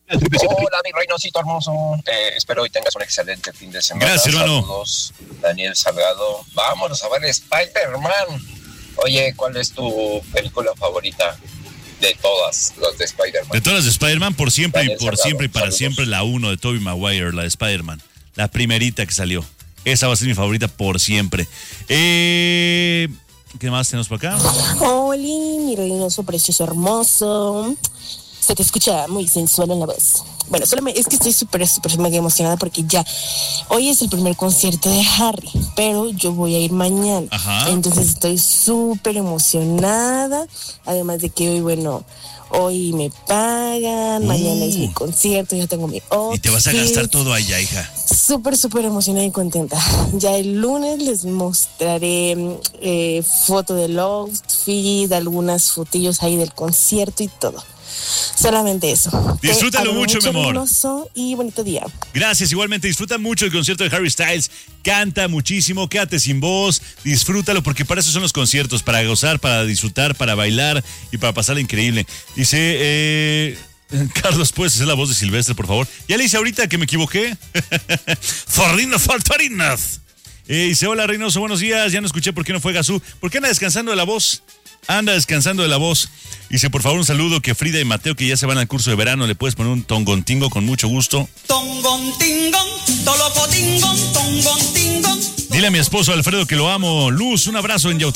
Hola, mi reinosito hermoso. Espero hoy tengas un excelente fin de semana. Gracias, hermano. Saludos, Daniel Salgado. Vámonos a ver Spider-Man. Oye, ¿cuál es tu película favorita de todas las de Spider-Man? De todas las de Spider-Man, por siempre Daniel y por Salgado, siempre y para saludos. siempre, la 1 de Tobey Maguire, la de Spider-Man. La primerita que salió. Esa va a ser mi favorita por siempre. ¿Qué más tenemos por acá? Oli, mi reinoso precioso hermoso. Se te escucha muy sensual en la voz. Bueno, solamente es que estoy súper mega emocionada porque ya hoy es el primer concierto de Harry, pero yo voy a ir mañana. Ajá. Entonces estoy súper emocionada. Además de que hoy, bueno, hoy me pagan, mañana es mi concierto, ya tengo mi outfit. Y te vas a gastar todo allá, hija. Súper emocionada y contenta. Ya el lunes les mostraré foto del outfit, algunas fotillos ahí del concierto y todo. Solamente eso. Disfrútalo mucho, mi amor. Hermoso y bonito día. Gracias, igualmente. Disfruta mucho el concierto de Harry Styles. Canta muchísimo, quédate sin voz, disfrútalo, porque para eso son los conciertos, para gozar, para disfrutar, para bailar y para pasarla increíble. Dice, Carlos, ¿puedes hacer la voz de Silvestre, por favor? Ya le hice ahorita que me equivoqué. Forlino Faltarinas. Dice, hola, Reynoso, buenos días. Ya no escuché por qué no fue Gazú. ¿Por qué anda descansando de la voz? Anda descansando de la voz. Dice, por favor, un saludo que Frida y Mateo, que ya se van al curso de verano, le puedes poner un tongontingo con mucho gusto. Tongontingón, tolocotingón, tongontingón. Dile a mi esposo Alfredo que lo amo. Luz, un abrazo en Yautepec.